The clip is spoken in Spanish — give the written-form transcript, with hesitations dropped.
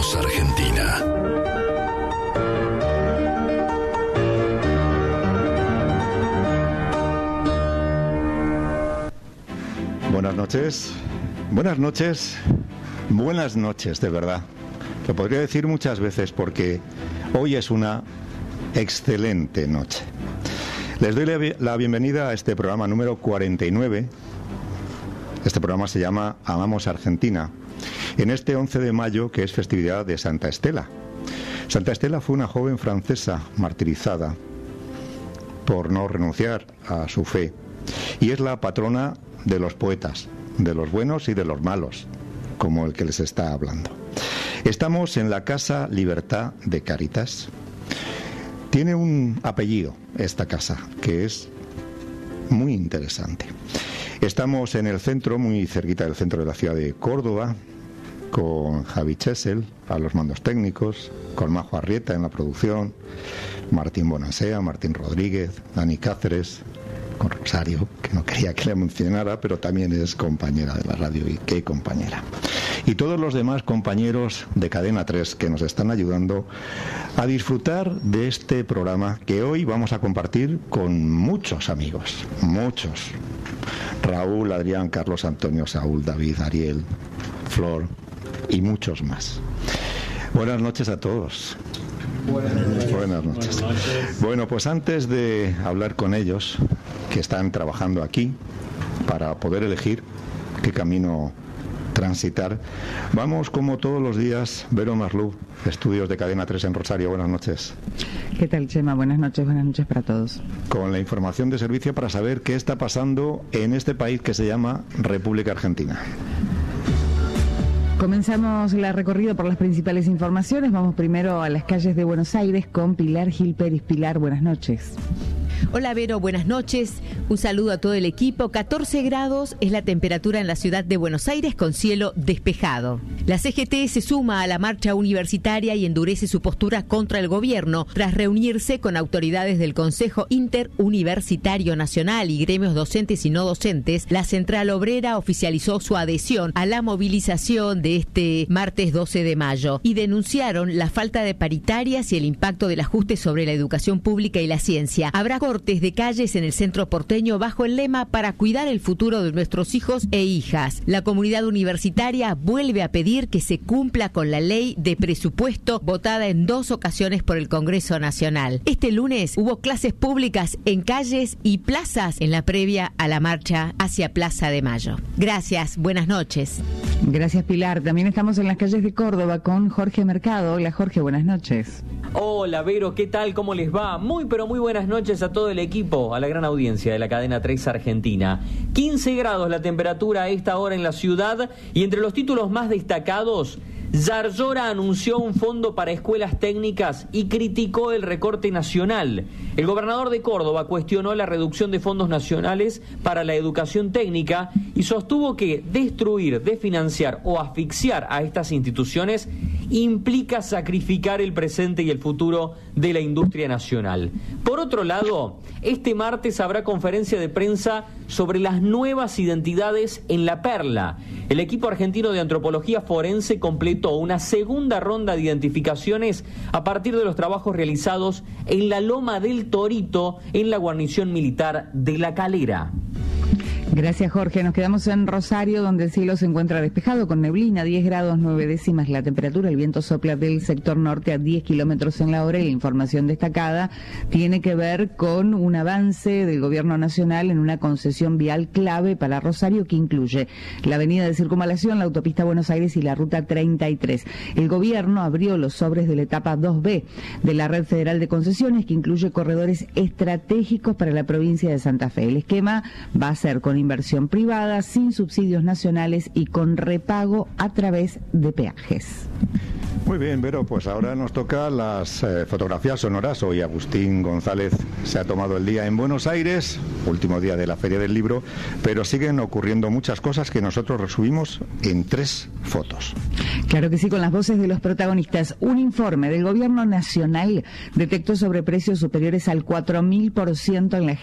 Amamos Argentina. Buenas noches, buenas noches, buenas noches, de verdad. Lo podría decir muchas veces porque hoy es una excelente noche. Les doy la bienvenida a este programa número 49. Este programa se llama Amamos Argentina. En este 11 de mayo, que es festividad de Santa Estela. Santa Estela fue una joven francesa martirizada por no renunciar a su fe. Y es la patrona de los poetas, de los buenos y de los malos, como el que les está hablando. Estamos en la Casa Libertad de Cáritas. Tiene un apellido esta casa, que es muy interesante. Estamos en el centro, muy cerquita del centro de la ciudad de Córdoba, con Javi Chesel a los mandos técnicos, con Majo Arrieta en la producción, Martín Bonasea, Martín Rodríguez, Dani Cáceres, con Rosario, que no quería que le mencionara, pero también es compañera de la radio, y qué compañera. Y todos los demás compañeros de Cadena 3 que nos están ayudando a disfrutar de este programa que hoy vamos a compartir con muchos amigos, muchos. Raúl, Adrián, Carlos, Antonio, Saúl, David, Ariel, Flor y muchos más. Buenas noches a todos. Buenas noches. Bueno, pues antes de hablar con ellos, que están trabajando aquí para poder elegir qué camino transitar, vamos como todos los días, Vero Marlú, estudios de Cadena 3 en Rosario. Buenas noches. ¿Qué tal, Chema? Buenas noches para todos. Con la información de servicio para saber qué está pasando en este país que se llama República Argentina. Comenzamos la recorrida por las principales informaciones. Vamos primero a las calles de Buenos Aires con Pilar Gil Pérez. Pilar, buenas noches. Hola Vero, buenas noches. Un saludo a todo el equipo. 14 grados es la temperatura en la ciudad de Buenos Aires con cielo despejado. La CGT se suma a la marcha universitaria y endurece su postura contra el gobierno tras reunirse con autoridades del Consejo Interuniversitario Nacional y gremios docentes y no docentes. La Central Obrera oficializó su adhesión a la movilización de este martes 12 de mayo y denunciaron la falta de paritarias y el impacto del ajuste sobre la educación pública y la ciencia. Habrá cortes de calles en el centro porteño bajo el lema para cuidar el futuro de nuestros hijos e hijas. La comunidad universitaria vuelve a pedir que se cumpla con la ley de presupuesto votada en 2 ocasiones por el Congreso Nacional. Este lunes hubo clases públicas en calles y plazas en la previa a la marcha hacia Plaza de Mayo. Gracias, buenas noches. Gracias, Pilar. También estamos en las calles de Córdoba con Jorge Mercado. Hola, Jorge, buenas noches. Hola, Vero, ¿qué tal? ¿Cómo les va? Muy, pero muy buenas noches a todo el equipo, a la gran audiencia de la Cadena 3 Argentina. 15 grados la temperatura a esta hora en la ciudad y entre los títulos más destacados, Yarlora anunció un fondo para escuelas técnicas y criticó el recorte nacional. El gobernador de Córdoba cuestionó la reducción de fondos nacionales para la educación técnica y sostuvo que destruir, desfinanciar o asfixiar a estas instituciones implica sacrificar el presente y el futuro de la industria nacional. Por otro lado, este martes habrá conferencia de prensa sobre las nuevas identidades en La Perla. El equipo argentino de antropología forense completó una segunda ronda de identificaciones a partir de los trabajos realizados en la Loma del Torito, en la guarnición militar de La Calera. Gracias, Jorge. Nos quedamos en Rosario, donde el cielo se encuentra despejado con neblina, 10 grados 9 décimas la temperatura. El viento sopla del sector norte a 10 kilómetros en la hora y la información destacada tiene que ver con un avance del gobierno nacional en una concesión vial clave para Rosario que incluye la avenida de Circunvalación, la autopista Buenos Aires y la ruta 33. El gobierno abrió los sobres de la etapa 2B de la red federal de concesiones que incluye corredores estratégicos para la provincia de Santa Fe. El esquema va a ser con inversión privada, sin subsidios nacionales y con repago a través de peajes. Muy bien, Vero, pues ahora nos toca las fotografías sonoras. Hoy Agustín González se ha tomado el día en Buenos Aires, último día de la Feria del Libro, pero siguen ocurriendo muchas cosas que nosotros resumimos en 3 fotos. Claro que sí, con las voces de los protagonistas. Un informe del Gobierno Nacional detectó sobreprecios superiores al 4.000% en la